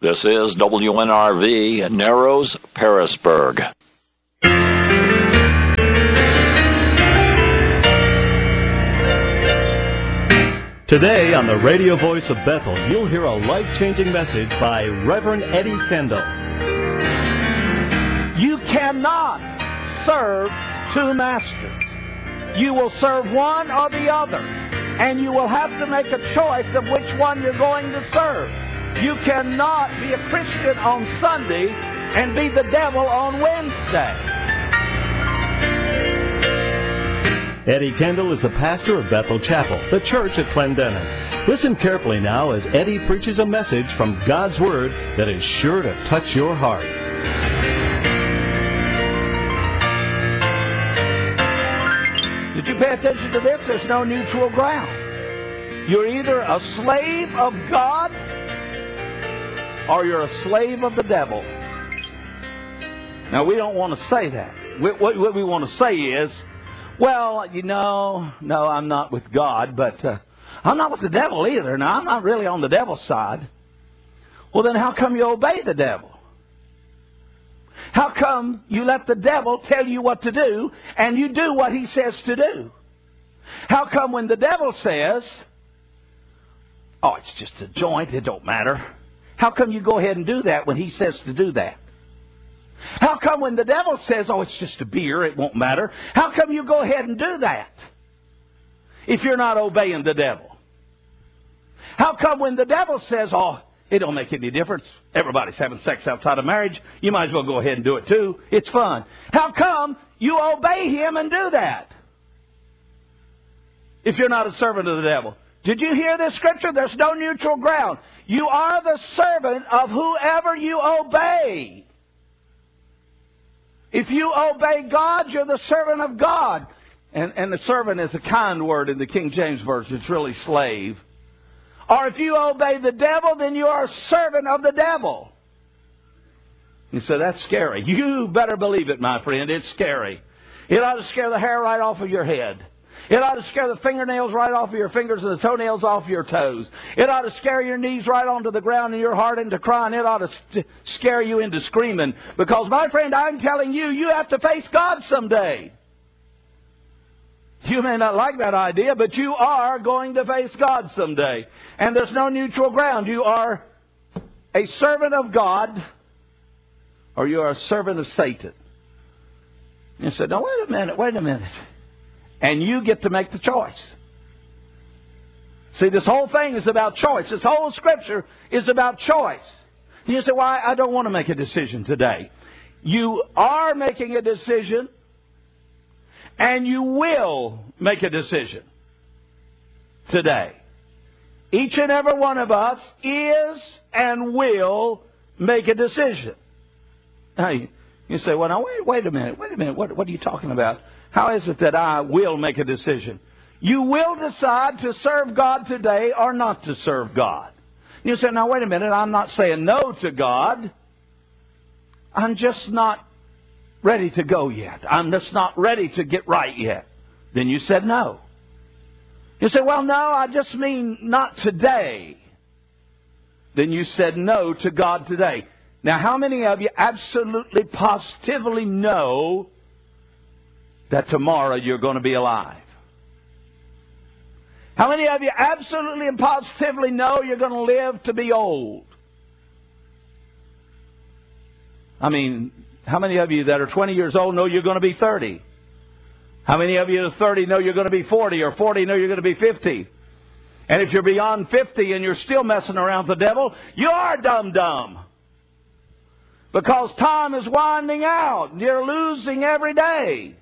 This is WNRV Narrows, Pearisburg. Today on the radio voice of Bethel, you'll hear a life-changing message by Reverend Eddie Kendall. You cannot serve two masters. You will serve one or the other, and you will have to make a choice of which one you're going to serve. You cannot be a Christian on Sunday and be the devil on Wednesday. Eddie Kendall is the pastor of Bethel Chapel, the church at Clendenin. Listen carefully now as Eddie preaches a message from God's Word that is sure to touch your heart. Did you pay attention to this? There's no neutral ground. You're either a slave of God or you're a slave of the devil. Now, we don't want to say that. What we want to say is, well, no, I'm not with God, but I'm not with the devil either. Now, I'm not really on the devil's side. Well, then how come you obey the devil? How come you let the devil tell you what to do and you do what he says to do? How come when the devil says, oh, it's just a joint, it don't matter. How come you go ahead and do that when he says to do that? How come when the devil says, oh, it's just a beer, it won't matter? How come you go ahead and do that if you're not obeying the devil? How come when the devil says, oh, it don't make any difference, everybody's having sex outside of marriage, you might as well go ahead and do it too, it's fun. How come you obey him and do that if you're not a servant of the devil? Did you hear this scripture? There's no neutral ground. You are the servant of whoever you obey. If you obey God, you're the servant of God. And the servant is a kind word in the King James Version. It's really slave. Or if you obey the devil, then you are a servant of the devil. You say, that's scary. You better believe it, my friend. It's scary. It ought to scare the hair right off of your head. It ought to scare the fingernails right off of your fingers and the toenails off your toes. It ought to scare your knees right onto the ground and your heart into crying. It ought to scare you into screaming. Because, my friend, I'm telling you, you have to face God someday. You may not like that idea, but you are going to face God someday. And there's no neutral ground. You are a servant of God or you are a servant of Satan. You say, no, wait a minute. And you get to make the choice. See, this whole thing is about choice. This whole Scripture is about choice. You say, well, I don't want to make a decision today. You are making a decision, and you will make a decision today. Each and every one of us is and will make a decision. Now, you say, well, now, wait a minute. What are you talking about? How is it that I will make a decision? You will decide to serve God today or not to serve God. You say, now wait a minute, I'm not saying no to God. I'm just not ready to go yet. I'm just not ready to get right yet. Then you said no. You say, well, no, I just mean not today. Then you said no to God today. Now, how many of you absolutely, positively know that tomorrow you're going to be alive? How many of you absolutely and positively know you're going to live to be old? I mean, how many of you that are 20 years old know you're going to be 30? How many of you that are 30 know you're going to be 40, or 40 know you're going to be 50? And if you're beyond 50 and you're still messing around with the devil, you are dumb. Because time is winding out. You're losing every day.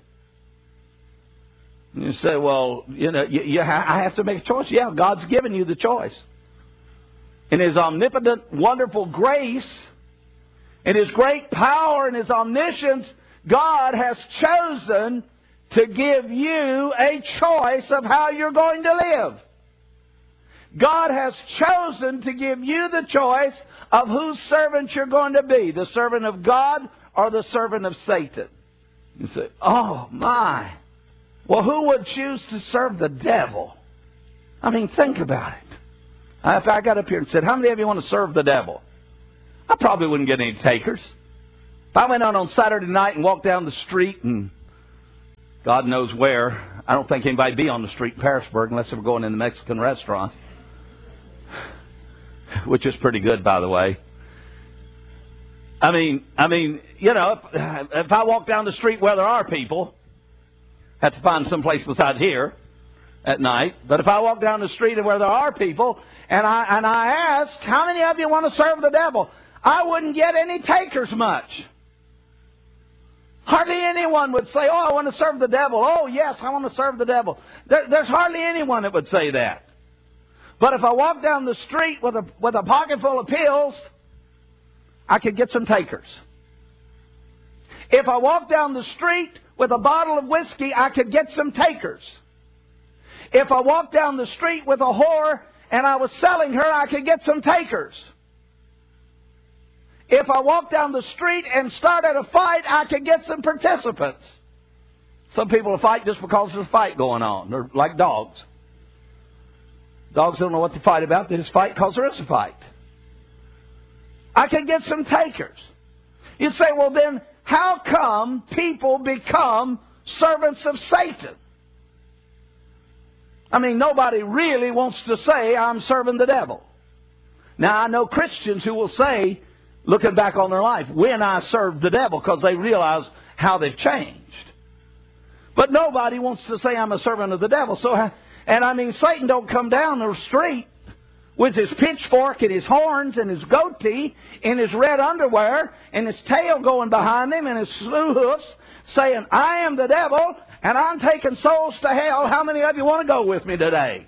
You say, well, I have to make a choice. Yeah, God's given you the choice. In His omnipotent, wonderful grace, in His great power and His omniscience, God has chosen to give you a choice of how you're going to live. God has chosen to give you the choice of whose servant you're going to be, the servant of God or the servant of Satan. You say, oh my. Well, who would choose to serve the devil? I mean, think about it. If I got up here and said, how many of you want to serve the devil? I probably wouldn't get any takers. If I went out on Saturday night and walked down the street and God knows where, I don't think anybody'd be on the street in Pearisburg unless they were going in the Mexican restaurant, which is pretty good, by the way. I mean, you know, if I walk down the street where there are people, have to find some place besides here at night. But if I walk down the street where there are people, and I ask, how many of you want to serve the devil? I wouldn't get any takers much. Hardly anyone would say, oh, I want to serve the devil. Oh, yes, I want to serve the devil. There's hardly anyone that would say that. But if I walk down the street with a pocket full of pills, I could get some takers. If I walk down the street with a bottle of whiskey, I could get some takers. If I walk down the street with a whore and I was selling her, I could get some takers. If I walk down the street and started a fight, I could get some participants. Some people will fight just because there's a fight going on. They're like dogs. Dogs don't know what to fight about. They just fight because there is a fight. I could get some takers. You say, well then, how come people become servants of Satan? I mean, nobody really wants to say, I'm serving the devil. Now, I know Christians who will say, looking back on their life, when I served the devil, because they realize how they've changed. But nobody wants to say, I'm a servant of the devil. And I mean, Satan don't come down the street with his pitchfork and his horns and his goatee and his red underwear and his tail going behind him and his slew hoofs saying, I am the devil and I'm taking souls to hell. How many of you want to go with me today?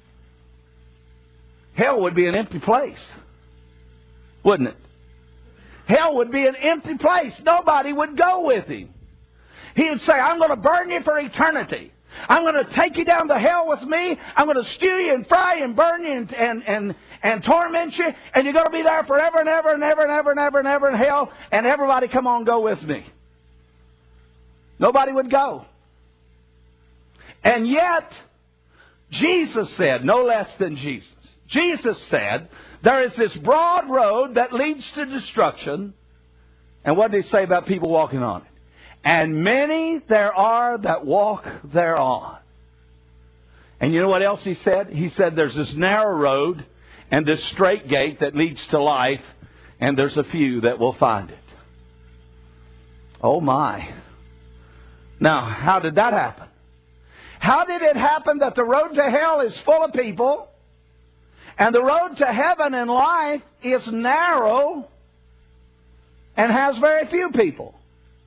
Hell would be an empty place, wouldn't it? Hell would be an empty place. Nobody would go with him. He would say, I'm going to burn you for eternity. I'm going to take you down to hell with me. I'm going to stew you and fry you and burn you and torment you. And you're going to be there forever and ever and ever and ever and ever and ever in hell. And everybody come on, go with me. Nobody would go. And yet, Jesus said, no less than Jesus. Jesus said, there is this broad road that leads to destruction. And what did he say about people walking on it? And many there are that walk thereon. And you know what else he said? He said there's this narrow road and this straight gate that leads to life, and there's a few that will find it. Oh my. Now, how did that happen? How did it happen that the road to hell is full of people, and the road to heaven and life is narrow and has very few people?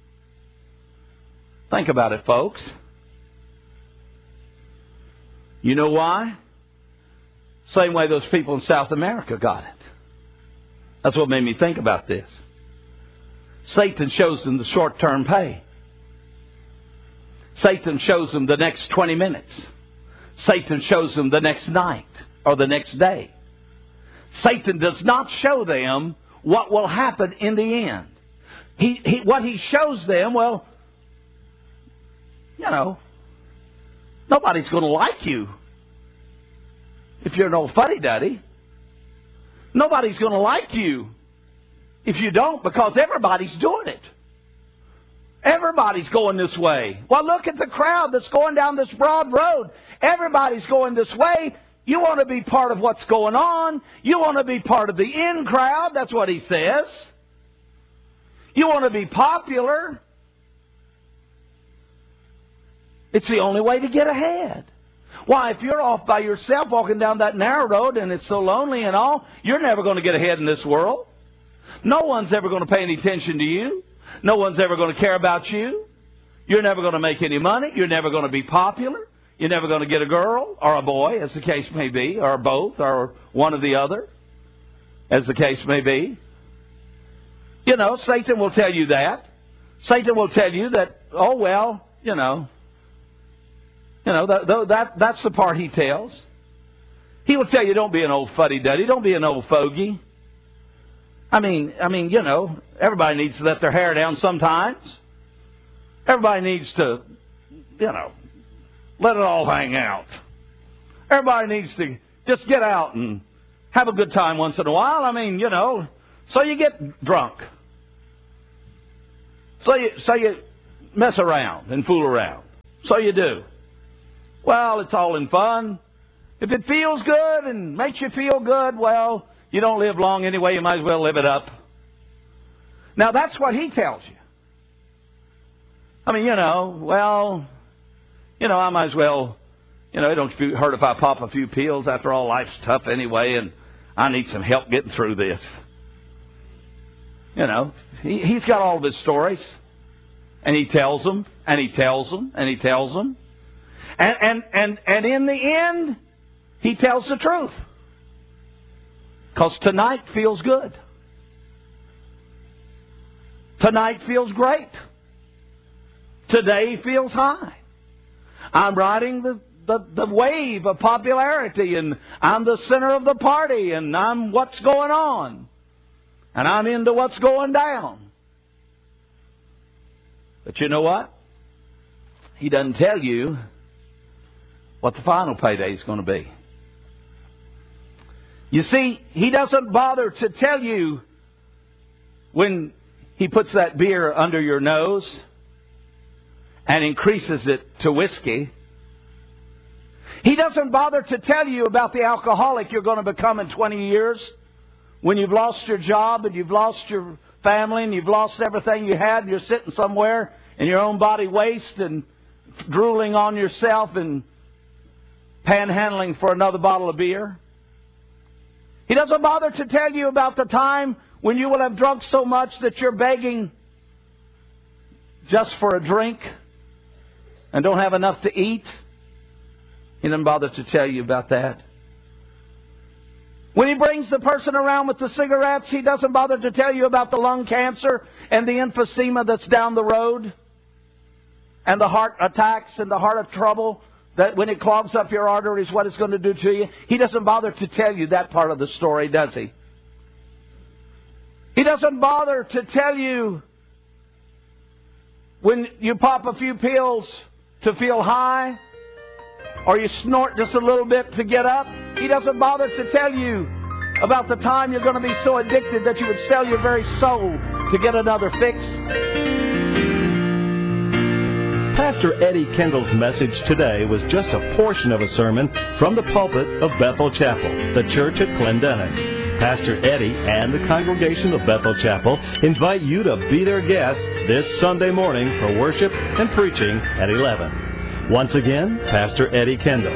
Think about it, folks. You know why? Same way those people in South America got it. That's what made me think about this. Satan shows them the short-term pay. Satan shows them the next 20 minutes. Satan shows them the next night or the next day. Satan does not show them what will happen in the end. What he shows them, well, you know, nobody's going to like you if you're an old fuddy-duddy. Nobody's going to like you if you don't, because everybody's doing it. Everybody's going this way. Well, look at the crowd that's going down this broad road. Everybody's going this way. You want to be part of what's going on. You want to be part of the in crowd. That's what he says. You want to be popular. It's the only way to get ahead. Why, if you're off by yourself walking down that narrow road and it's so lonely and all, you're never going to get ahead in this world. No one's ever going to pay any attention to you. No one's ever going to care about you. You're never going to make any money. You're never going to be popular. You're never going to get a girl or a boy, as the case may be, or both, or one or the other, as the case may be. You know, Satan will tell you that. Satan will tell you that, oh, well, that's the part he tells. He will tell you, don't be an old fuddy-duddy. Don't be an old fogey. I mean, everybody needs to let their hair down sometimes. Everybody needs to, let it all hang out. Everybody needs to just get out and have a good time once in a while. I mean, So you get drunk. So you mess around and fool around. So you do. Well, it's all in fun. If it feels good and makes you feel good, well, you don't live long anyway. You might as well live it up. Now, that's what he tells you. I mean, I might as well, it don't hurt if I pop a few pills. After all, life's tough anyway, and I need some help getting through this. He's got all of his stories, and he tells them, and he tells them, and he tells them. And in the end, he tells the truth. Because tonight feels good. Tonight feels great. Today feels high. I'm riding the wave of popularity, and I'm the center of the party, and I'm what's going on. And I'm into what's going down. But you know what? He doesn't tell you what the final payday is going to be. You see, he doesn't bother to tell you when he puts that beer under your nose and increases it to whiskey. He doesn't bother to tell you about the alcoholic you're going to become in 20 years when you've lost your job and you've lost your family and you've lost everything you had and you're sitting somewhere in your own body waste and drooling on yourself and panhandling for another bottle of beer. He doesn't bother to tell you about the time when you will have drunk so much that you're begging just for a drink and don't have enough to eat. He doesn't bother to tell you about that. When he brings the person around with the cigarettes, he doesn't bother to tell you about the lung cancer and the emphysema that's down the road and the heart attacks and the heart trouble that when it clogs up your arteries, what it's going to do to you. He doesn't bother to tell you that part of the story, does he? He doesn't bother to tell you when you pop a few pills to feel high or you snort just a little bit to get up. He doesn't bother to tell you about the time you're going to be so addicted that you would sell your very soul to get another fix. Pastor Eddie Kendall's message today was just a portion of a sermon from the pulpit of Bethel Chapel, the church at Clendenin. Pastor Eddie and the congregation of Bethel Chapel invite you to be their guests this Sunday morning for worship and preaching at 11. Once again, Pastor Eddie Kendall.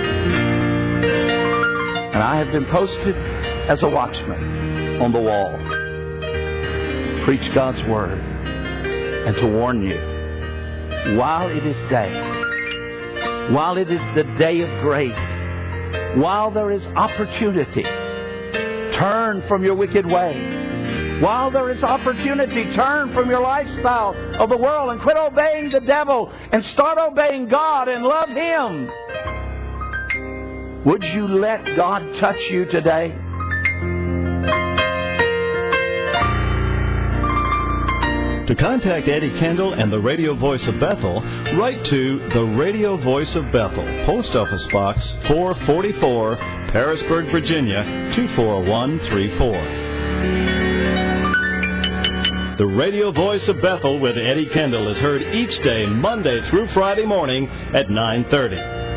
And I have been posted as a watchman on the wall. Preach God's Word and to warn you while it is day, while it is the day of grace, while there is opportunity, turn from your wicked way. While there is opportunity, turn from your lifestyle of the world and quit obeying the devil and start obeying God and love Him. Would you let God touch you today? To contact Eddie Kendall and the Radio Voice of Bethel, write to the Radio Voice of Bethel, Post Office Box 444, Harrisburg, Virginia 24134. The Radio Voice of Bethel with Eddie Kendall is heard each day, Monday through Friday morning at 9:30.